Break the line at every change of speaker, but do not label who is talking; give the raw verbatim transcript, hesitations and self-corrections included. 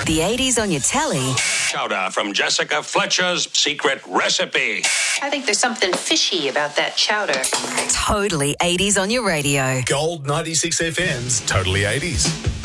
The eighties on your telly.
Chowder from Jessica Fletcher's Secret Recipe.
I think there's something fishy about that chowder.
Totally eighties on your radio.
Gold ninety-six F M's Totally eighties.